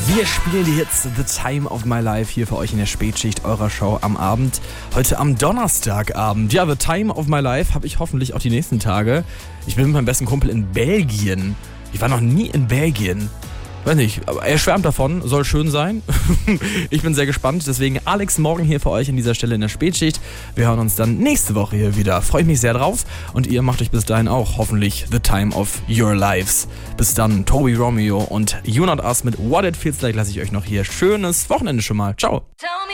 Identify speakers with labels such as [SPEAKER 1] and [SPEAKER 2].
[SPEAKER 1] Wir spielen die Hits The Time of My Life hier für euch in der Spätschicht eurer Show am Abend. Heute am Donnerstagabend. Ja, The Time of My Life habe ich hoffentlich auch die nächsten Tage. Ich bin mit meinem besten Kumpel in Belgien. Ich war noch nie in Belgien. Weiß nicht, aber er schwärmt davon, soll schön sein. Ich bin sehr gespannt, deswegen Alex morgen hier für euch an dieser Stelle in der Spätschicht. Wir hören uns dann nächste Woche hier wieder. Freue ich mich sehr drauf und ihr macht euch bis dahin auch hoffentlich The Time of Your Lives. Bis dann, Toby Romeo und You Not Us mit What It Feels Like lasse ich euch noch hier. Schönes Wochenende schon mal. Ciao.